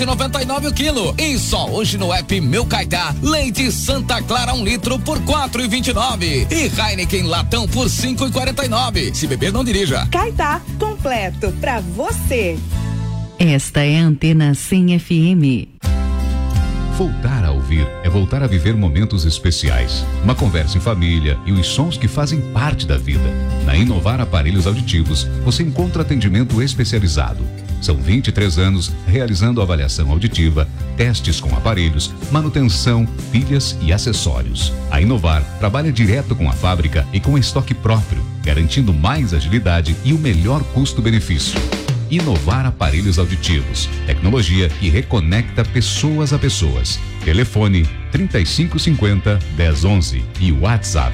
R$4,99 o quilo. E só hoje no app Meu Caetá, leite Santa Clara 1 litro por R$4,29. E Heineken latão por R$5,49. Se beber, não dirija. Caetá, completo pra você. Esta é a Antena 100 FM. Voltar a ouvir é voltar a viver momentos especiais. Uma conversa em família e os sons que fazem parte da vida. Na Inovar Aparelhos Auditivos, você encontra atendimento especializado. São 23 anos realizando avaliação auditiva, testes com aparelhos, manutenção, pilhas e acessórios. A Inovar trabalha direto com a fábrica e com estoque próprio, garantindo mais agilidade e o melhor custo-benefício. Inovar Aparelhos Auditivos, tecnologia que reconecta pessoas a pessoas. Telefone 3550-1011 e WhatsApp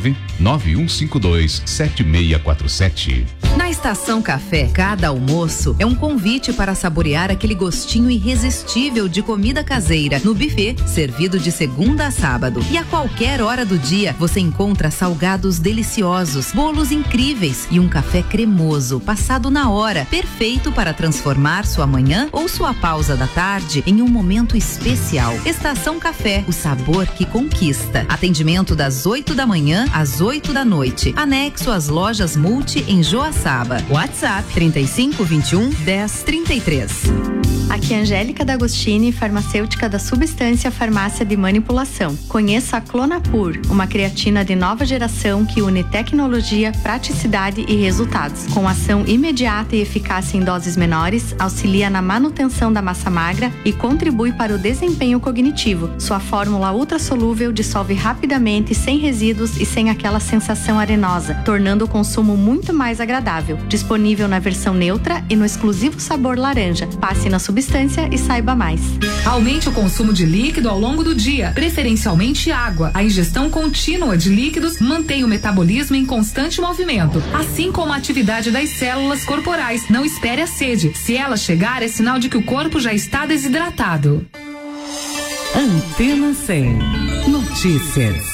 99152-7647. Na Estação Café, cada almoço é um convite para saborear aquele gostinho irresistível de comida caseira no buffet, servido de segunda a sábado. E a qualquer hora do dia, você encontra salgados deliciosos, bolos incríveis e um café cremoso, passado na hora, perfeito para transformar sua manhã ou sua pausa da tarde em um momento especial. Estação Café, o sabor que conquista. Atendimento das 8 da manhã às 8 da noite. Anexo às lojas Multi em Joaçaba. WhatsApp 3521-1033. Aqui é Angélica D'Agostini, farmacêutica da Substância Farmácia de Manipulação. Conheça a Clonapur, uma creatina de nova geração que une tecnologia, praticidade e resultados. Com ação imediata e eficácia em doses menores, auxilia na manutenção da massa magra e contribui para o desempenho cognitivo. Sua fórmula ultrassolúvel dissolve rapidamente, sem resíduos e sem aquela sensação arenosa, tornando o consumo muito mais agradável. Disponível na versão neutra e no exclusivo sabor laranja. Passe na Substância e saiba mais. Aumente o consumo de líquido ao longo do dia, preferencialmente água. A ingestão contínua de líquidos mantém o metabolismo em constante movimento, assim como a atividade das células corporais. Não espere a sede. Se ela chegar, é sinal de que o corpo já está desidratado. Antena 100. Notícias.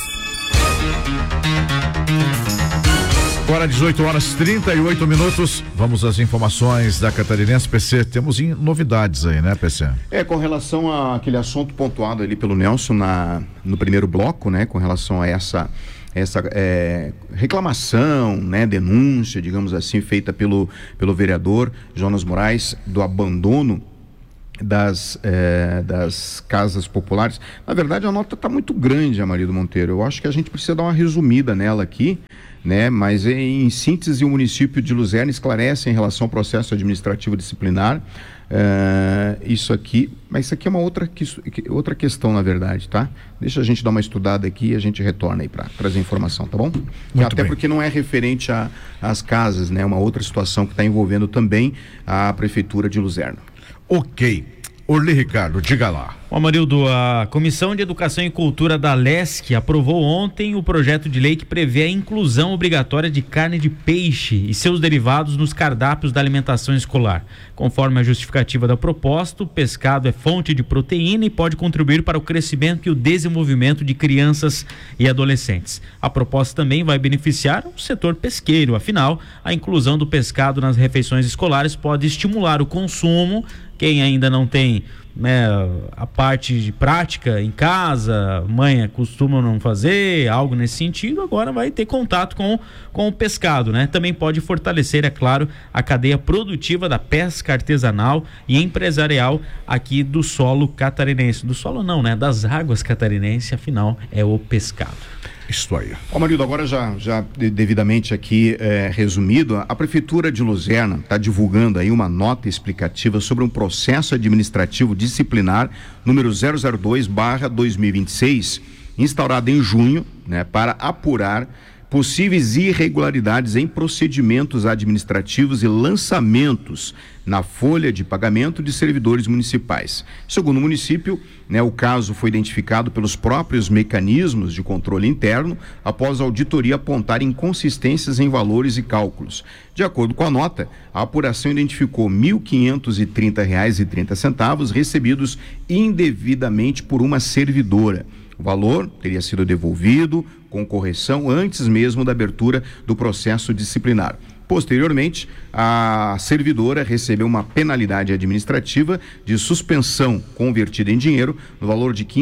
Agora 18h38. Vamos às informações da Catarinense. PC, temos novidades aí, né, PC? Com relação àquele assunto pontuado ali pelo Nelson no primeiro bloco, né, com relação a essa reclamação, né, denúncia, digamos assim, feita pelo vereador Jonas Moraes, do abandono das casas populares. Na verdade, a nota está muito grande, Amarido Monteiro. Eu acho que a gente precisa dar uma resumida nela aqui, né? Mas em síntese, o município de Luzerna esclarece em relação ao processo administrativo disciplinar. Isso aqui é uma outra questão, na verdade, tá? Deixa a gente dar uma estudada aqui e a gente retorna aí para trazer informação, tá bom? Até bem. Porque não é referente às casas, né? Uma outra situação que está envolvendo também a Prefeitura de Luzerna. Ok. Orli Ricardo, diga lá. Amarildo, a Comissão de Educação e Cultura da LESC aprovou ontem o projeto de lei que prevê a inclusão obrigatória de carne de peixe e seus derivados nos cardápios da alimentação escolar. Conforme a justificativa da proposta, o pescado é fonte de proteína e pode contribuir para o crescimento e o desenvolvimento de crianças e adolescentes. A proposta também vai beneficiar o setor pesqueiro, afinal, a inclusão do pescado nas refeições escolares pode estimular o consumo. Quem ainda não tem, né, a parte de prática em casa, mãe costuma não fazer algo nesse sentido, agora vai ter contato com o pescado, né? Também pode fortalecer, é claro, a cadeia produtiva da pesca artesanal e empresarial aqui do solo catarinense. Do solo não, né? Das águas catarinenses, afinal, é o pescado. Isso aí. Amarildo, agora já devidamente aqui resumido, a Prefeitura de Luzerna está divulgando aí uma nota explicativa sobre um processo administrativo disciplinar número 002/2026, instaurado em junho, né, para apurar possíveis irregularidades em procedimentos administrativos e lançamentos na folha de pagamento de servidores municipais. Segundo o município, né, o caso foi identificado pelos próprios mecanismos de controle interno após a auditoria apontar inconsistências em valores e cálculos. De acordo com a nota, a apuração identificou R$ 1.530,30 recebidos indevidamente por uma servidora. O valor teria sido devolvido com correção antes mesmo da abertura do processo disciplinar. Posteriormente, a servidora recebeu uma penalidade administrativa de suspensão convertida em dinheiro no valor de R$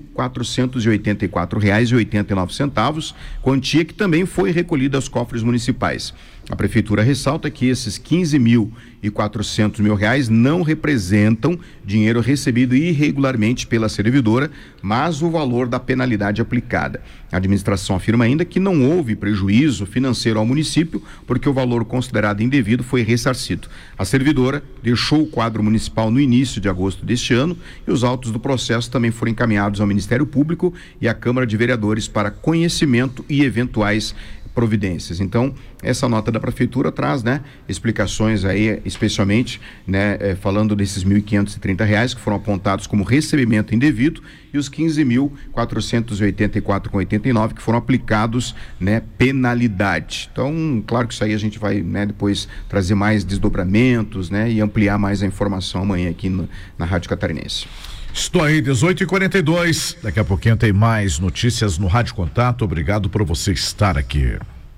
15.484,89, quantia que também foi recolhida aos cofres municipais. A prefeitura ressalta que esses R$ 15.400.000 não representam dinheiro recebido irregularmente pela servidora, mas o valor da penalidade aplicada. A administração afirma ainda que não houve prejuízo financeiro ao município, porque o valor considerado indevido foi ressarcido. A servidora deixou o quadro municipal no início de agosto deste ano e os autos do processo também foram encaminhados ao Ministério Público e à Câmara de Vereadores para conhecimento e eventuais providências. Então, essa nota da prefeitura traz, explicações aí, especialmente, falando desses R$ 1.530 que foram apontados como recebimento indevido e os R$ 15.484,89 que foram aplicados, penalidade. Então, claro que isso aí a gente vai, depois trazer mais desdobramentos, e ampliar mais a informação amanhã aqui na Rádio Catarinense. Estou aí, 18h42. Daqui a pouquinho tem mais notícias no Rádio Contato. Obrigado por você estar aqui.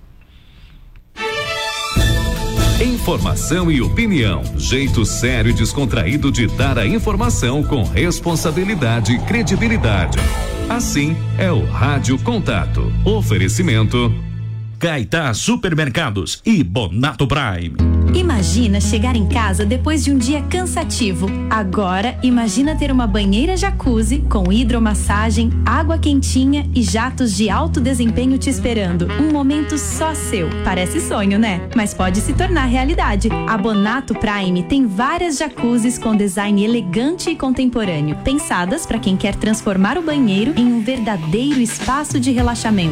Informação e opinião. Jeito sério e descontraído de dar a informação com responsabilidade e credibilidade. Assim é o Rádio Contato. Oferecimento Caetá Supermercados e Bonato Prime. Imagina chegar em casa depois de um dia cansativo. Agora, imagina ter uma banheira jacuzzi com hidromassagem, água quentinha e jatos de alto desempenho te esperando. Um momento só seu. Parece sonho, né? Mas pode se tornar realidade. A Bonato Prime tem várias jacuzzis com design elegante e contemporâneo, pensadas para quem quer transformar o banheiro em um verdadeiro espaço de relaxamento.